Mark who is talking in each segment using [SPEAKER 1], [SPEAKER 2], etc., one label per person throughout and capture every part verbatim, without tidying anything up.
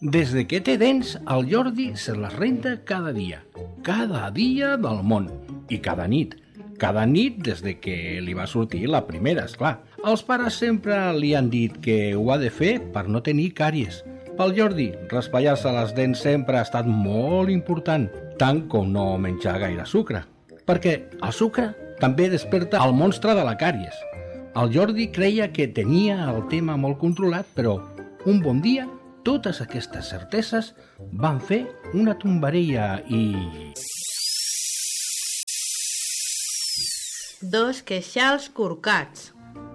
[SPEAKER 1] Des de que té dents, el Jordi se les renta cada dia. Cada dia del món. I cada nit. Cada nit des de que li va sortir la primera, esclar. Els pares sempre li han dit que ho ha de fer per no tenir càries. Pel Jordi, raspallar-se les dents sempre ha estat molt important, tant com no menjar gaire sucre. Perquè el sucre també desperta el monstre de la càries. El Jordi creia que tenia el tema molt controlat, però un bon dia totes aquestes certeses van fer una tombarella i...
[SPEAKER 2] Dos queixals corcats.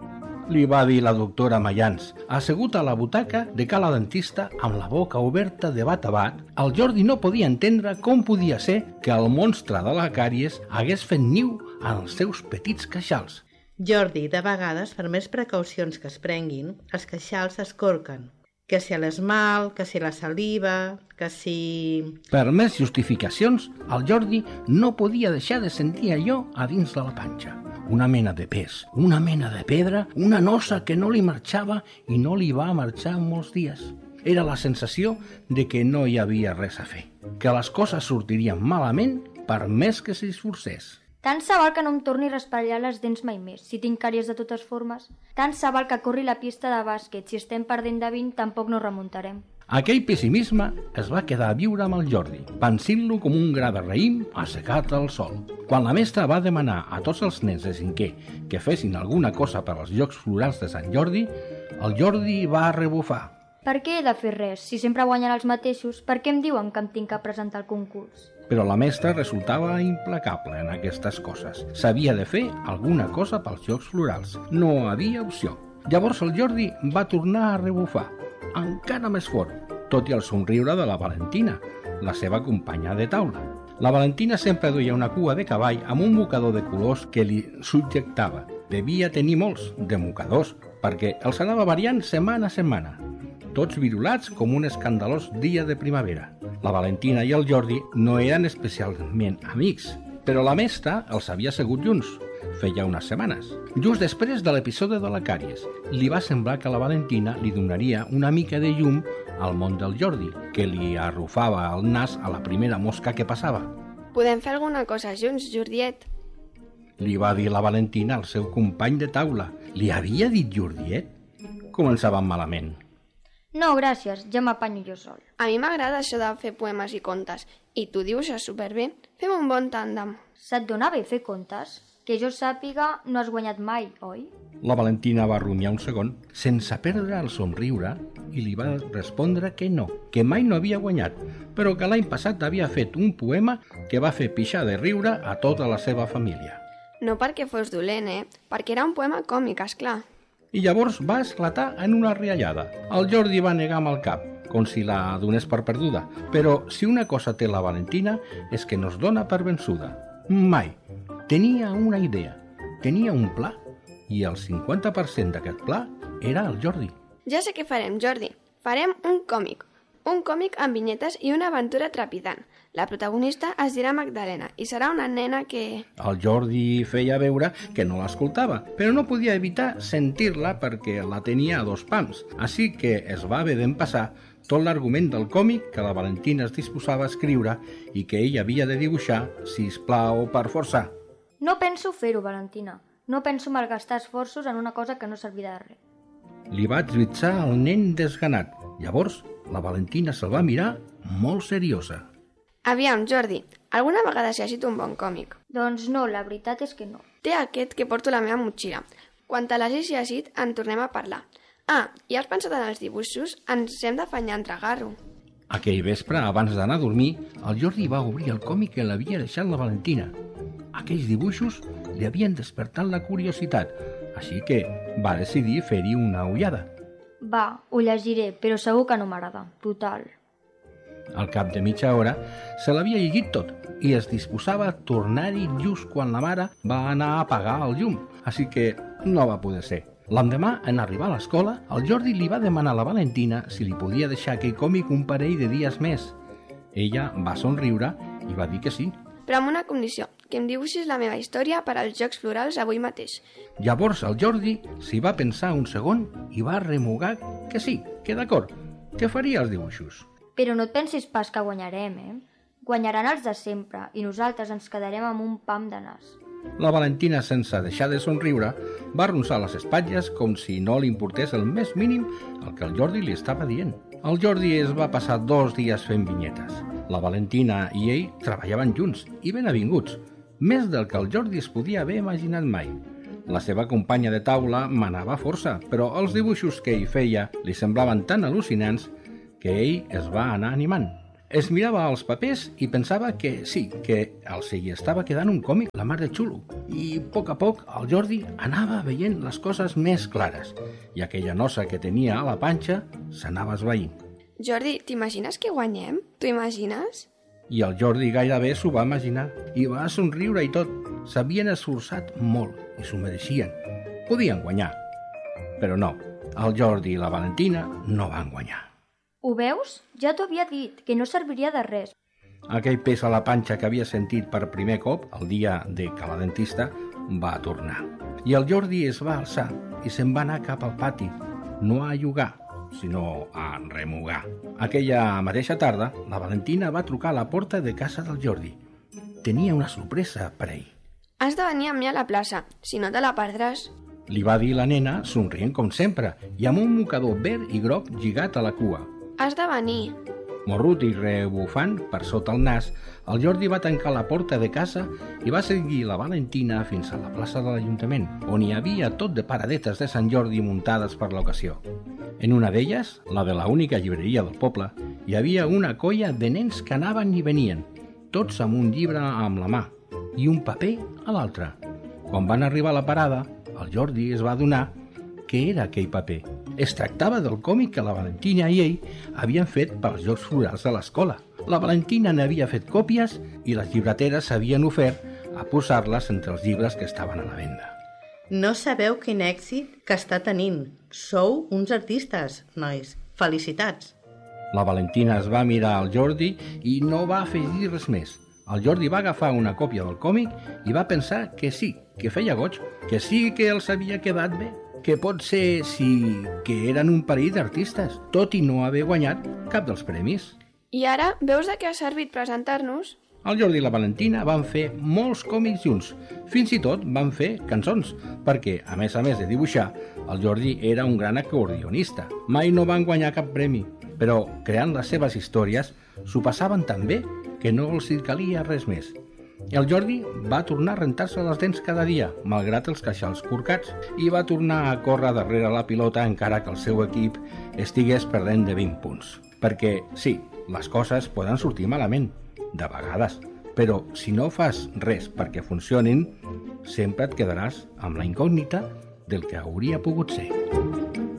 [SPEAKER 1] Li va dir la doctora Mayans, assegut a la butaca de ca la dentista amb la boca oberta de bat a bat. El Jordi no podia entendre com podia ser que el monstre de la càries hagués fet niu en els seus petits queixals.
[SPEAKER 2] Jordi, de vegades, per més precaucions que es prenguin, els queixals s'escorquen. Que si l'esmal, que si la saliva, que si...
[SPEAKER 1] Per més justificacions, el Jordi no podia deixar de sentir allò a dins de la panxa. Una mena de pes, una mena de pedra, una nosa que no li marxava i no li va marxar en molts dies. Era la sensació de que no hi havia res a fer, que les coses sortirien malament per més que s'hi esforcés.
[SPEAKER 3] Tant se val que no em torni a raspallar les dents mai més, si tinc càries de totes formes. Tant se val que corri la pista de bàsquet, si estem perdent de vint tampoc no remuntarem.
[SPEAKER 1] Aquell pessimisme es va quedar a viure amb el Jordi, pansint-lo com un gra de raïm assecat al sol. Quan la mestra va demanar a tots els nens de cinquè que fessin alguna cosa per als Jocs Florals de Sant Jordi, el Jordi va rebufar.
[SPEAKER 3] Per què he de fer res? Si sempre guanyen els mateixos, per què em diuen que em tinc que presentar al concurs?
[SPEAKER 1] Però la mestra resultava implacable en aquestes coses. S'havia de fer alguna cosa pels Jocs Florals. No havia opció. Llavors el Jordi va tornar a rebufar, encara més fort, tot i el somriure de la Valentina, la seva companya de taula. La Valentina sempre duia una cua de cavall amb un mocador de colors que li subjectava. Devia tenir molts de mocadors, perquè els anava variant setmana a setmana, tots virulats com un escandalós dia de primavera. La Valentina i el Jordi no eren especialment amics, però la mestra els havia assegut junts, feia unes setmanes. Just després de l'episodi de la càries, li va semblar que la Valentina li donaria una mica de llum al món del Jordi, que li arrufava el nas a la primera mosca que passava.
[SPEAKER 4] Podem fer alguna cosa junts, Jordiet?
[SPEAKER 1] Li va dir la Valentina al seu company de taula. Li havia dit Jordiet? Començaven malament.
[SPEAKER 3] No, gràcies, ja m'apanyo jo sol.
[SPEAKER 4] A mi m'agrada això de fer poemes i contes, i tu dibuixes superbé. Fem un bon tàndem.
[SPEAKER 3] Se't dona bé fer contes? Que jo sàpiga, no has guanyat mai, oi?
[SPEAKER 1] La Valentina va rumiar un segon, sense perdre el somriure, i li va respondre que no, que mai no havia guanyat, però que l'any passat havia fet un poema que va fer pixar de riure a tota la seva família.
[SPEAKER 4] No perquè fos dolent, eh? Perquè era un poema còmic, esclar.
[SPEAKER 1] I llavors va esclatar en una riallada. El Jordi va negar amb el cap, com si la donés per perduda. Però si una cosa té la Valentina és que no es dona per vençuda. Mai. Tenia una idea, tenia un pla, i el cinquanta per cent d'aquest pla era el Jordi.
[SPEAKER 4] Ja sé què farem, Jordi. Farem un còmic. Un còmic amb vinyetes i una aventura trepidant. La protagonista es dirà Magdalena i serà una nena que...
[SPEAKER 1] El Jordi feia veure que no l'escoltava, però no podia evitar sentir-la perquè la tenia a dos pams. Així que es va haver d'empassar tot l'argument del còmic que la Valentina es disposava a escriure i que ell havia de dibuixar, sisplau, per forçar.
[SPEAKER 3] No penso fer-ho, Valentina. No penso malgastar esforços en una cosa que no servirà de res.
[SPEAKER 1] Li va esbritzar el nen desganat. Llavors, la Valentina se'l va mirar molt seriosa.
[SPEAKER 4] Aviam, Jordi, alguna vegada has llegit un bon còmic?
[SPEAKER 3] Doncs no, la veritat és que no.
[SPEAKER 4] Té aquest que porto a la meva motxilla. Quan te l'hagis llegit, en tornem a parlar. Ah, i has pensat en els dibuixos? Ens hem d'afanyar a entregar-ho.
[SPEAKER 1] Aquell vespre, abans d'anar a dormir, el Jordi va obrir el còmic que l'havia deixat la Valentina. Aquells dibuixos li havien despertat la curiositat, així que va decidir fer-hi una ullada.
[SPEAKER 3] Va, ho llegiré, però segur que no m'agrada. Total.
[SPEAKER 1] Al cap de mitja hora se l'havia llegit tot i es disposava a tornar-hi just quan la mare va anar a apagar el llum, així que no va poder ser. L'endemà, en arribar a l'escola, el Jordi li va demanar a la Valentina si li podia deixar aquell còmic un parell de dies més. Ella va somriure i va dir que sí.
[SPEAKER 4] Però amb una condició, que em dibuixis la meva història per als Jocs Florals avui mateix.
[SPEAKER 1] Llavors el Jordi s'hi va pensar un segon i va remugar que sí, que d'acord, que faria els dibuixos.
[SPEAKER 3] Però no et pensis pas que guanyarem, eh? Guanyaran els de sempre i nosaltres ens quedarem amb un pam de nas.
[SPEAKER 1] La Valentina, sense deixar de somriure, va arronsar les espatlles com si no li importés el més mínim el que el Jordi li estava dient. El Jordi es va passar dos dies fent vinyetes. La Valentina i ell treballaven junts i ben avinguts, més del que el Jordi es podia haver imaginat mai. La seva companya de taula manava força, però els dibuixos que ell feia li semblaven tan al·lucinants que ell es va anar animant. Es mirava els papers i pensava que sí, que el hi estava quedant un còmic la mar de xulo. I a poc a poc el Jordi anava veient les coses més clares i aquella nosa que tenia a la panxa s'anava esvaint.
[SPEAKER 4] Jordi, t'imagines que guanyem? T'ho imagines?
[SPEAKER 1] I el Jordi gairebé s'ho va imaginar i va somriure i tot. S'havien esforçat molt i s'ho mereixien. Podien guanyar. Però no, el Jordi i la Valentina no van guanyar.
[SPEAKER 3] Ho veus? Ja t'ho havia dit, que no serviria de res.
[SPEAKER 1] Aquell pes a la panxa que havia sentit per primer cop el dia de que la dentista va tornar. I el Jordi es va alçar i se'n va anar cap al pati, no a jugar, sinó a remugar. Aquella mateixa tarda, la Valentina va trucar a la porta de casa del Jordi. Tenia una sorpresa per ell.
[SPEAKER 4] Has de venir amb mi a la plaça, si no te la perdràs.
[SPEAKER 1] Li va dir la nena, somrient com sempre, i amb un mocador verd i groc lligat a la cua.
[SPEAKER 4] Has de venir.
[SPEAKER 1] Morrut i rebufant per sota el nas, el Jordi va tancar la porta de casa i va seguir la Valentina fins a la plaça de l'Ajuntament, on hi havia tot de paradetes de Sant Jordi muntades per l'ocasió. En una d'elles, la de la única llibreria del poble, hi havia una colla de nens que anaven i venien, tots amb un llibre amb la mà i un paper a l'altre. Quan van arribar a la parada, el Jordi es va adonar què era aquell paper. Es tractava del còmic que la Valentina i ell havien fet pels Jocs Florals de l'escola. La Valentina n'havia fet còpies i les llibreteres s'havien ofert a posar-les entre els llibres que estaven a la venda.
[SPEAKER 2] No sabeu quin èxit que està tenint. Sou uns artistes, nois. Felicitats.
[SPEAKER 1] La Valentina es va mirar al Jordi i no va afegir res més. El Jordi va agafar una còpia del còmic i va pensar que sí, que feia goig, que sí que els havia quedat bé, que pot ser sí que eren un parell d'artistes, tot i no haver guanyat cap dels premis.
[SPEAKER 4] I ara, veus de què ha servit presentar-nos?
[SPEAKER 1] El Jordi i la Valentina van fer molts còmics junts, fins i tot van fer cançons, perquè, a més a més de dibuixar, el Jordi era un gran acordionista. Mai no van guanyar cap premi, però creant les seves històries s'ho passaven tan bé que no els hi calia res més. El Jordi va tornar a rentar-se les dents cada dia, malgrat els queixals corcats, i va tornar a córrer darrere la pilota encara que el seu equip estigués perdent de vint punts. Perquè, sí, les coses poden sortir malament, de vegades, però si no fas res perquè funcionin, sempre et quedaràs amb la incògnita del que hauria pogut ser.